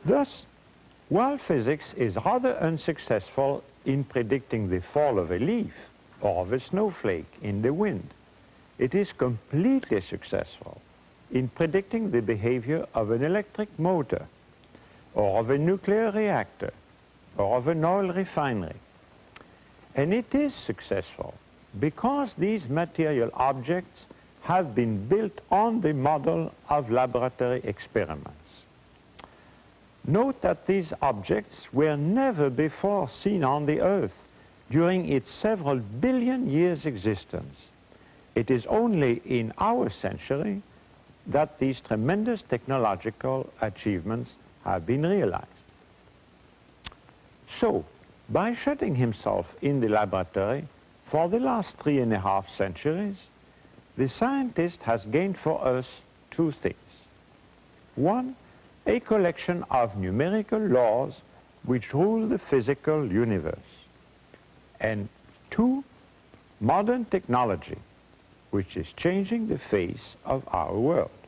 Thus, while physics is rather unsuccessful in predicting the fall of a leaf or of a snowflake in the wind, it is completely successful in predicting the behavior of an electric motor, or of a nuclear reactor, or of an oil refinery. And it is successful because these material objects have been built on the model of laboratory experiments. Note that these objects were never before seen on the Earth during its several billion years' existence. It is only in our century that these tremendous technological achievements have been realized. So, by shutting himself in the laboratory for the last 3.5 centuries, the scientist has gained for us two things. One, a collection of numerical laws which rule the physical universe. And two, modern technology, which is changing the face of our world.